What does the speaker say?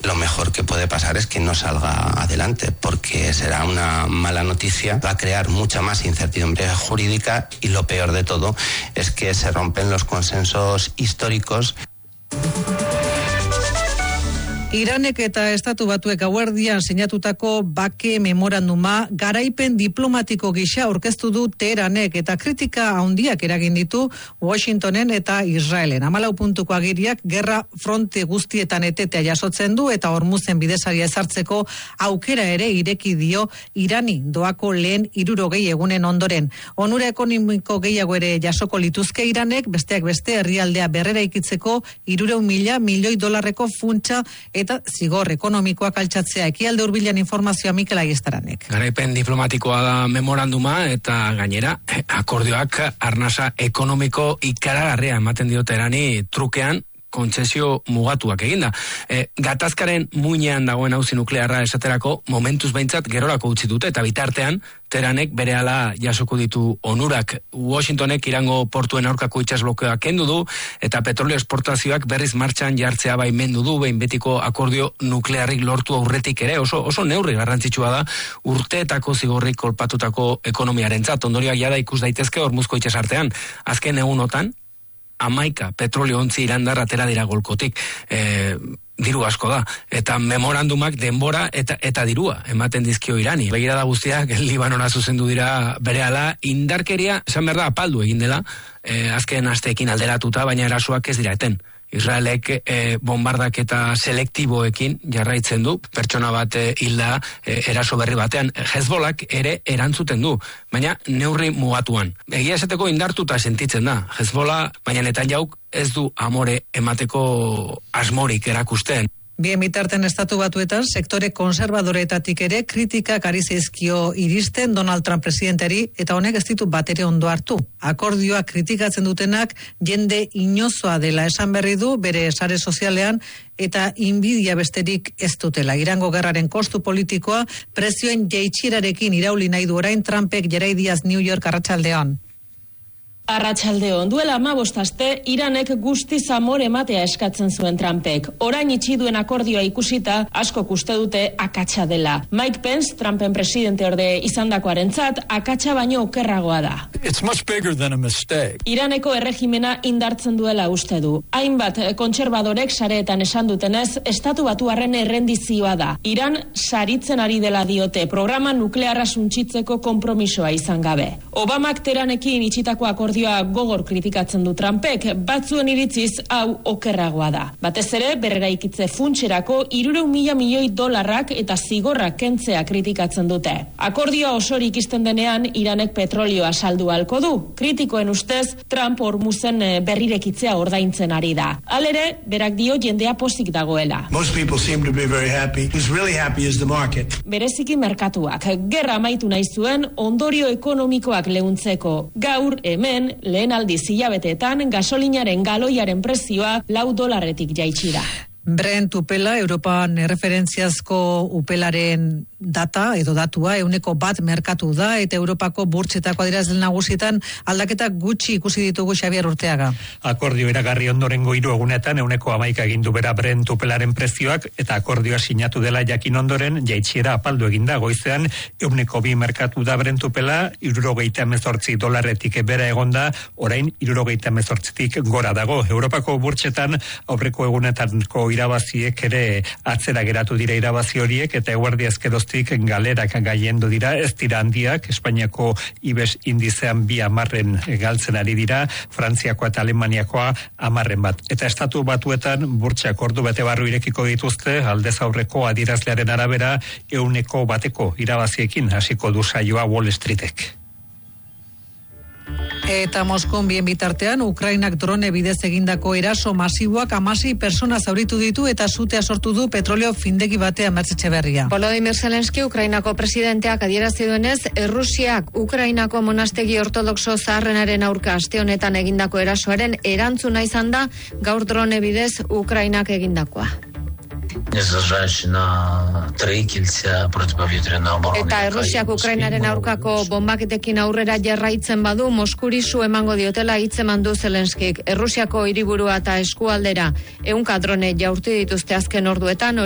lo mejor que puede pasar es que no salga adelante, porque será una mala noticia, va a crear mucha más incertidumbre jurídica y lo peor de todo es que se rompen los consensos históricos. Iranek eta Estatu Batuek gauerdian sinatutako bake memoranduma garaipen diplomatiko gisa aurkeztu du Teheranek eta kritika handiak eragin ditu Washingtonen eta Israelen. 14 puntuko agiriak gerra fronte guztietan etetea jasotzen du eta Hormuzen bidesaria ezartzeko aukera ere ireki dio Irani doako lehen 60 egunen ondoren. Onura ekonomiko gehiago ere jasoko lituzke Iranek, besteak beste herrialdea berreraikitzeko 300.000 milioi dolarreko funtsa eta zigor ekonomikoak altxatzea. Ekialde hurbilan informazioa Mikel Aiestaranek. Garaipen diplomatikoa da memoranduma eta gainera akordioak arnasa ekonomiko ikaragarria ematen diote Irani trukean kontzesio mugatuak eginda. Gatazkaren muinean dagoen auzi nuklearra esaterako momentuz behintzat gerorako utzi dute eta bitartean Teheranek berehala jasoko ditu onurak. Washingtonek Irango portuen aurkako itsasblokeoa kendu du eta petrolio esportazioak berriz martxan jartzea baimendu du behin betiko akordio nuklearrik lortu aurretik ere. Oso neurri garrantzitsua da urteetako zigorrik kolpatutako ekonomiarentzat. Ondorioak jada ikus daitezke Hormuzko itsasartean. Azken egunotan 11 petrolio ontzi irandar atera dira golkotik. Diru asko da, eta memorandumak denbora eta dirua ematen dizkio Irani. Begirada guztiak Libanora zuzendu dira berehala, indarkeria esan behar da apaldu egin dela, azken asteekin alderatuta, baina erasoak ez dira eten. Israelek bombardak eta selektiboekin jarraitzen du, pertsona bat hilda eraso berri batean. Hezbolak ere erantzuten du, baina neurri mugatuan. Egia esateko indartuta sentitzen da Hezbollah, baina Netanyahu ez du amore emateko asmorik erakusten. Bien bitarten Estatu Batuetan sektore konservadoreetatik ere kritikak ari zaizkio iristen Donald Trump presidenteri eta honek ez ditu batere ondo hartu. Akordioa kritikatzen dutenak jende inozoa dela esan berri du bere sare sozialean eta inbidia besterik ez dutela. Irango gerraren kostu politikoa prezioen jaitsierarekin irauli nahi du orain Trumpek Jerai Diaz New York arratsaldean. Arratsaldeon, duela 15 aste Iranek guztiz amore ematea eskatzen zuen Trumpek. Orain itxi duen akordioa ikusita askok uste dute akatsa dela. Mike Pence, Trumpen presidente orde izandakoarentzat, akatsa baino okerragoa da. It's much bigger than a mistake. Iraneko erregimena indartzen duela uste du. Hainbat kontserbadorek sareetan esan dutenez, Estatu Batuarren errendizioa da. Iran saritzen ari dela diote, programa nuklearra suntsitzeko konpromisoa izan gabe. Obamak Teheranekin itxitako akordioa gogor kritikatzen du Trumpek, batzuen iritziz hau okerragoa da. Batez ere, berreraikitze funtserako 300.000 milioi dolarrak eta zigorrak kentzea kritikatzen dute. Akordioa osorik izten denean, Iranek petrolioa saldu halko du. Kritikoen ustez, Trump Hormuzen berrirekitzea ordaintzen ari da. Halere, berak dio jendea pozik dagoela. Most people seem to be very happy. Who's really happy is the market. Bereziki merkatuak. Gerra amaitu nahi zuen ondorio ekonomikoak leuntzeko. Gaur, hemen, lehen aldiz hilabeteetan gasolinaren galoiaren prezioa $4 jaitsi da. Brent upela, Europan erreferentziazko upelaren data edo datua 100% merkatu da eta Europako burtsetako adierazle nagusietan aldaketak gutxi ikusi ditugu Xabier Urteaga. Akordio eragarri ondorengo 3 egunetan 111 egin du bera Brent upelaren prezioak eta akordioa sinatu dela jakin ondoren jaitsiera apaldu eginda goizean 102 merkatu da Brent upela $78 bera egonda, orain 78tik gora dago. Europako burtsetan aurreko egunetanko irabaziek ere atzera geratu dira irabazi horiek eta eguerdi azkeroztik galerak gaiendu dira, ez dira handiak, Espainiako IBEX indizean 2 galtzen ari dira, Frantziakoa eta Alemaniakoa 10 Eta Estatu Batuetan burtsak ordu bete barru irekiko dituzte, aldez aurreko adierazlearen arabera 100% irabaziekin hasiko du saioa Wall Streetek. Eta Moskon bien bitartean, Ukrainak drone bidez egindako eraso masiboak 16 persona zauritu ditu eta sutea sortu du petrolio findegi batean Mertzetxeberria. Volodymyr Zelenski, Ukrainako presidenteak adierazi duenez, Errusiak Ukrainako monastegi ortodoxo zaharrenaren aurka aste honetan egindako erasoaren erantzuna izan da gaur drone bidez Ukrainak egindakoa. Eta Errusiak Ukrainaren aurkako bombaketekin aurrera jarraitzen badu, Moskuri su emango diotela hitzeman du Zelenskik. Errusiako hiriburua eta eskualdera 100 drone jaurti dituzte azken orduetan.